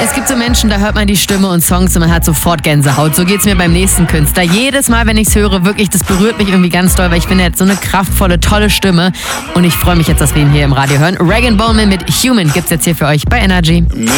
es gibt so Menschen, da hört man die Stimme und Songs und man hat sofort Gänsehaut. So geht's mir beim nächsten Künstler. Jedes Mal, wenn ich's höre, wirklich, das berührt mich irgendwie ganz doll, weil ich finde, er hat so eine kraftvolle, tolle Stimme. Und ich freue mich jetzt, dass wir ihn hier im Radio hören. Rag & Bone Man mit Human gibt's jetzt hier für euch bei Energy.